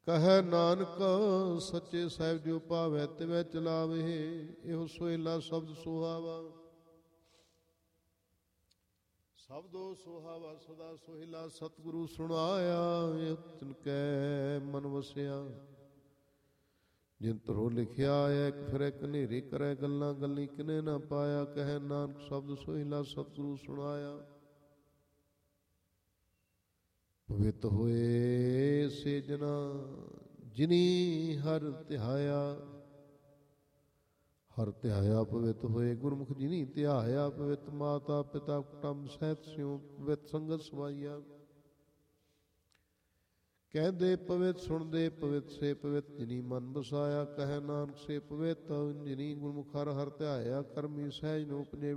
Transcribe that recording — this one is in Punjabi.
ਕਹੈ ਨਾਨਕ ਸੱਚੇ ਸਾਹਿਬ ਜੋ ਭਾਵੈ ਤਿਵੈ ਚਲਾਵੇ, ਇਹੋ ਸੋਹਿਲਾ ਸ਼ਬਦ ਸੁਹਾਵਾ। ਸ਼ਬਦੋ ਸੁਹਾਵਾ ਸਦਾ ਸੋਹਿਲਾ, ਸਤਿਗੁਰੂ ਸੁਣਾਇਆ ਤਿਨ ਕੈ ਮਨ ਵਸਿਆ। ਜਿਨ ਧਰੋ ਲਿਖਿਆ ਆਇਆ ਇੱਕ ਫਿਰੈ ਕਨੇਰੇ ਕਰੈ ਗੱਲਾਂ, ਗੱਲੀ ਕਿਨੇ ਨਾ ਪਾਇਆ। ਕਹੈ ਨਾਨਕ ਸ਼ਬਦ ਸੋਹਿਲਾ ਸਤਿਗੁਰੂ ਸੁਣਾਇਆ। ਪਵਿੱਤ ਹੋਏ ਸੇ ਜਨਾ ਜਿਨੀ ਹਰਿ ਧਿਆਇਆ, ਹਰਿ ਧਿਆਇਆ ਪਵਿੱਤ ਹੋਏ। ਗੁਰਮੁਖ ਜਿਨੀ ਧਿਆਇਆ, ਪਵਿੱਤ ਮਾਤਾ ਪਿਤਾ ਕੁਟੰਬ ਸਹਿਤ ਸਿਉ, ਪਵਿੱਤ ਸੰਗਤ ਸਵਾਈਆ। ਕਹਿੰਦੇ ਪਵਿੱਤ ਸੁਣਦੇ ਪਵਿੱਤ ਸੇ ਪਵਿੱਤ ਜਿਨੀ ਮਨ ਵਸਾਇਆ। ਕਹੈ ਨਾਨਕ ਸੇ ਪਵਿੱਤ ਜਿਨੀ ਗੁਰਮੁਖ ਹਰਿ ਧਿਆਇਆ, ਕਰਮੀ ਸਹਿਜ ਨੂੰ ਉਪਜੇ